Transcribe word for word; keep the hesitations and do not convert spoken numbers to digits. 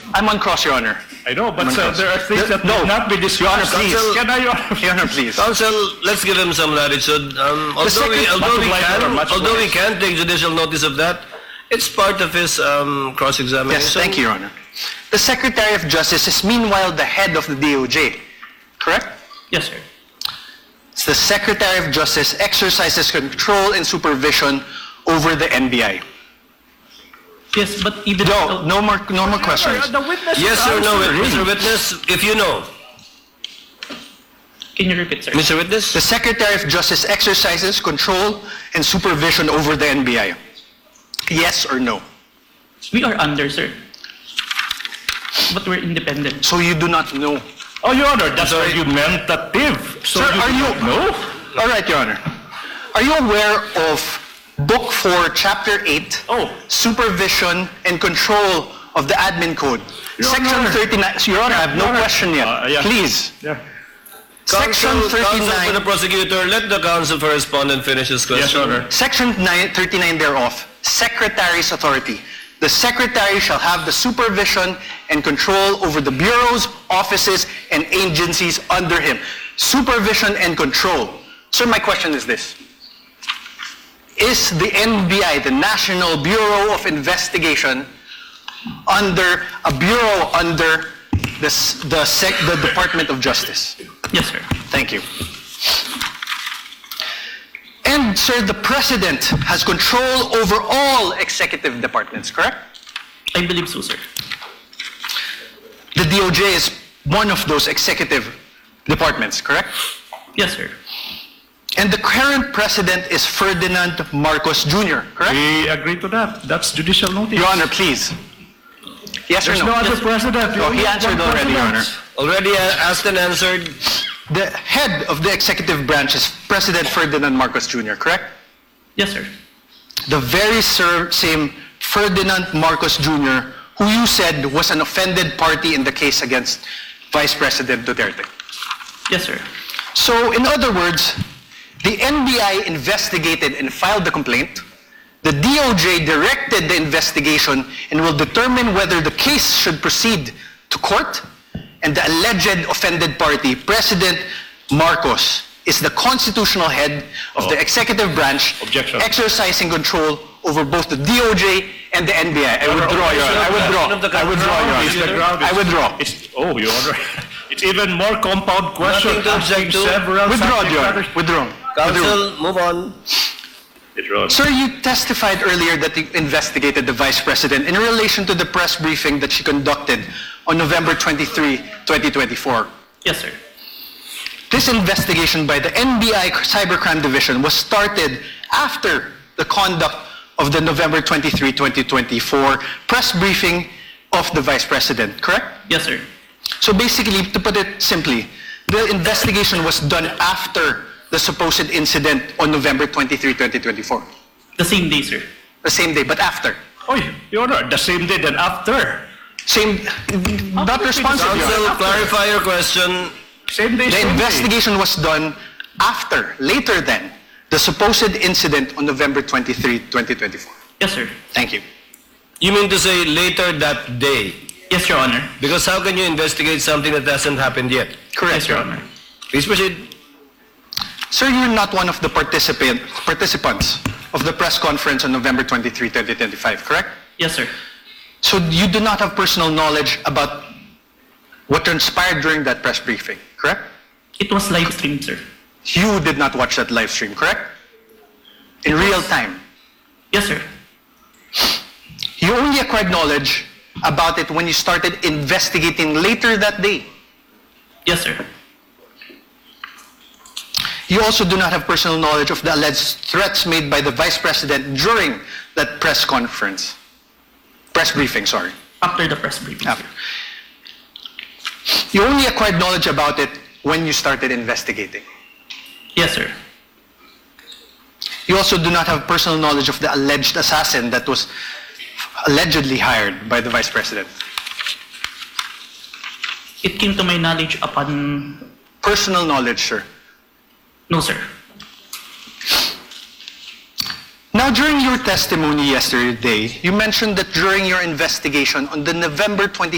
I'm on cross, Your Honor. I know, but I'm on uh, cross. there are things that No. will not be discussed. Your Honor, please. Counsel, Can I, Your Honor? Your Honor, please. Counsel, let's give him some latitude. Um, although we, second- although we Much obliged, can, much although we obliged. can take judicial notice of that, it's part of his um, cross-examination. Yes, thank you, Your Honor. The Secretary of Justice is meanwhile the head of the D O J, correct? Yes, sir. The Secretary of Justice exercises control and supervision over the N B I. Yes, but even No, no more, no more questions. The witness Yes or no, answer. Mister Witness? If you know. Can you repeat, sir? Mister Witness? The Secretary of Justice exercises control and supervision over the N B I. Yes or no? We are under, sir. But we're independent. So you do not know. Oh, Your Honor, that's argumentative. So Sir, you are do you... not know? All right, Your Honor. Are you aware of Book four, Chapter eight, Oh. Supervision and Control of the Admin Code? Your Section Honor. thirty-nine... Your Honor, I have no Your Honor. question yet. Uh, yeah. Please. Yeah. Section Counsel, counsel for the thirty-nine... prosecutor, let the counsel for respondent finish his question. Yes, Your Honor. Section nine- thirty-nine thereof, Secretary's authority. The Secretary shall have the supervision and control over the bureaus, offices, and agencies under him. Supervision and control. Sir, my question is this. Is the N B I, the National Bureau of Investigation, under a bureau under the, s- the, sec, the Department of Justice? Yes, sir. Thank you. And, sir, the President has control over all executive departments, correct? I believe so, sir. The D O J is one of those executive departments, correct? Yes, sir. And the current President is Ferdinand Marcos Junior, correct? We agree to that. That's judicial notice. Your Honor, please. Yes or There's no no? other president. You Oh, only he have answered one already, Your Honor. president. Already uh, asked and answered. The head of the executive branch is President Ferdinand Marcos Junior, correct? Yes, sir. The very ser- same Ferdinand Marcos Junior who you said was an offended party in the case against Vice President Duterte. Yes, sir. So, in other words, the N B I investigated and filed the complaint. The D O J directed the investigation and will determine whether the case should proceed to court. And the alleged offended party, President Marcos, is the constitutional head of the Oh. executive branch, Objection. exercising control over both the D O J and the N B I. I withdraw, Your Honor. I withdraw. I withdraw, Your Is Honor. the ground I withdraw. It's, oh, Your Honor. It's even more compound question. Nothing to object asking to. Several Withdraw, subject Your Honor. matters. Withdraw. Withdraw. Counsel, move on. Withdraw. Sir, you testified earlier that you investigated the Vice President in relation to the press briefing that she conducted on November twenty-third, twenty twenty-four. Yes, sir. This investigation by the N B I Cybercrime Division was started after the conduct of the November twenty-third, twenty twenty-four press briefing of the Vice President, correct? Yes, sir. So basically, to put it simply, the investigation was done after the supposed incident on November twenty-third, twenty twenty-four. The same day, sir. The same day, but after. Oh, Your Honor, the same day then after. Same, not responsive, Your Honor. Counsel, clarify your question. Same day, The same day. investigation was done after, later than, the supposed incident on November twenty-third, twenty twenty-four. Yes, sir. Thank you. You mean to say later that day? Yes, Your Honor. Because how can you investigate something that hasn't happened yet? Correct, Yes, Your Honor. Please proceed. Sir, you're not one of the participant, participants of the press conference on November twenty-third, twenty twenty-five, correct? Yes, sir. So you do not have personal knowledge about what transpired during that press briefing, correct? It was live streamed, sir. You did not watch that live stream, correct? In real time. Yes, sir. You only acquired knowledge about it when you started investigating later that day. Yes, sir. You also do not have personal knowledge of the alleged threats made by the Vice President during that press conference. Press briefing, sorry. After the press briefing, sir. After. You only acquired knowledge about it when you started investigating. Yes, sir. You also do not have personal knowledge of the alleged assassin that was allegedly hired by the Vice President. It came to my knowledge upon... Personal knowledge, sir. No, sir. Now, during your testimony yesterday, you mentioned that during your investigation on the November